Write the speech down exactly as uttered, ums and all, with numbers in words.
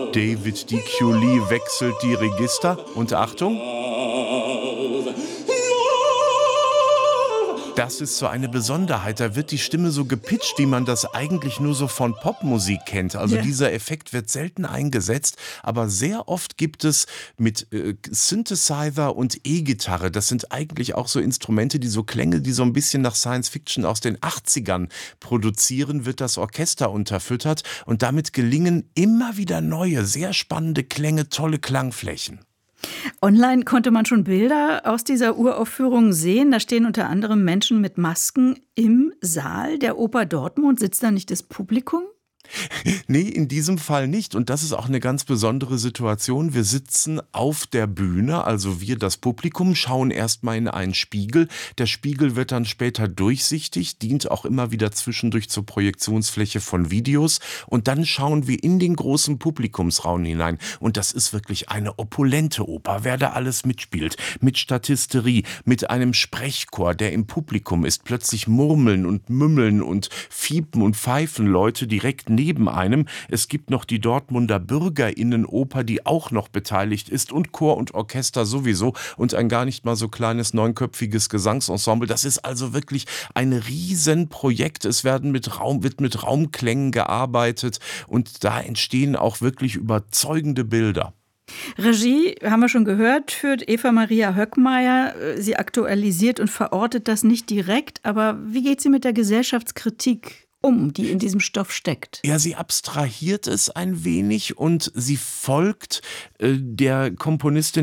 David D Q Lee wechselt die Register und Achtung. Das ist so eine Besonderheit. Da wird die Stimme so gepitcht, wie man das eigentlich nur so von Popmusik kennt. Also Ja. dieser Effekt wird selten eingesetzt, aber sehr oft gibt es mit äh, Synthesizer und E-Gitarre, das sind eigentlich auch so Instrumente, die so Klänge, die so ein bisschen nach Science Fiction aus den achtzigern produzieren, wird das Orchester unterfüttert und damit gelingen immer wieder neue, sehr spannende Klänge, tolle Klangflächen. Online konnte man schon Bilder aus dieser Uraufführung sehen. Da stehen unter anderem Menschen mit Masken im Saal der Oper Dortmund. Sitzt da nicht das Publikum? Nee, in diesem Fall nicht. Und das ist auch eine ganz besondere Situation. Wir sitzen auf der Bühne, also wir, das Publikum, schauen erstmal in einen Spiegel. Der Spiegel wird dann später durchsichtig, dient auch immer wieder zwischendurch zur Projektionsfläche von Videos. Und dann schauen wir in den großen Publikumsraum hinein. Und das ist wirklich eine opulente Oper, wer da alles mitspielt. Mit Statisterie, mit einem Sprechchor, der im Publikum ist. Plötzlich murmeln und mümmeln und fiepen und pfeifen Leute direkt neben einem. Es gibt noch die Dortmunder Bürgerinnenoper, die auch noch beteiligt ist und Chor und Orchester sowieso und ein gar nicht mal so kleines neunköpfiges Gesangsensemble. Das ist also wirklich ein Riesenprojekt. Es werden mit Raum, wird mit Raumklängen gearbeitet und da entstehen auch wirklich überzeugende Bilder. Regie, haben wir schon gehört, führt Eva Maria Höckmeier. Sie aktualisiert und verortet das nicht direkt, aber wie geht sie mit der Gesellschaftskritik um, die in diesem Stoff steckt? Ja, sie abstrahiert es ein wenig und sie folgt äh, der Komponistin